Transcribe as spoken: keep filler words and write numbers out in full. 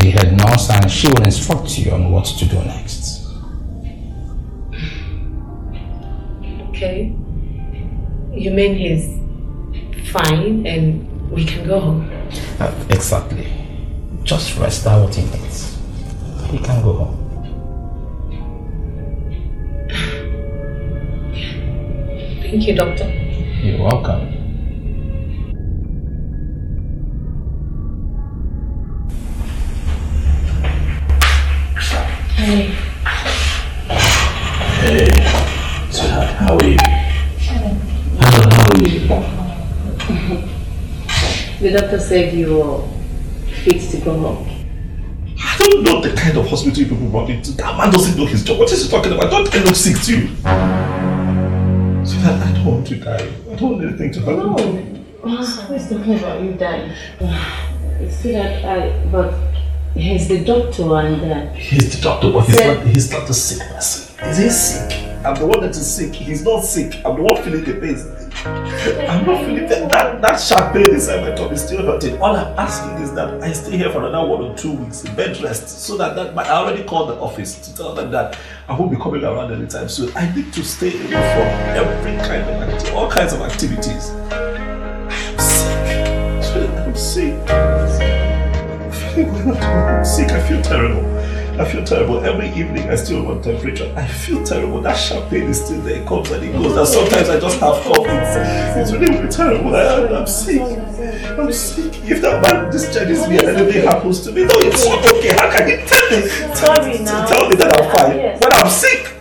the head nurse and she will instruct you on what to do next. Okay. You mean he's fine and we can go home? Uh, exactly. Just rest out what he needs. He can go home. Thank you, doctor. You're welcome. Hey. Hey. Sweetheart, how are you? How, how are you? The doctor said you were fit to go home. I don't know the kind of hospital you people brought into. That man doesn't know his job. What is he talking about? Don't I look sick to you? Sweetheart, I don't want to die. I don't want anything to happen. No. Who's talking about you dying? See that I, but he's the doctor and uh, he's the doctor, but he's not, he's not the sick person. Is he sick? I'm the one that is sick. He's not sick. I'm the one feeling the pain. I'm not feeling that. That, that sharp pain inside my tummy is still hurting. All I'm asking is that I stay here for another one or two weeks in bed rest so that, that I already called the office to tell them that I won't be coming around anytime soon. I need to stay away from every kind of activity, all kinds of activities. I'm sick. I'm sick. I'm sick. I feel terrible. I feel terrible. Every evening I still want temperature. I feel terrible. That sharp pain is still there. It comes and it goes. And sometimes I just have cough. It's, it's really, really terrible. I, I'm sick. I'm sick. If that man discharges me and anything happens to me, no, it's not okay. How can he tell me? Sorry now. Tell me that I'm fine when I'm sick.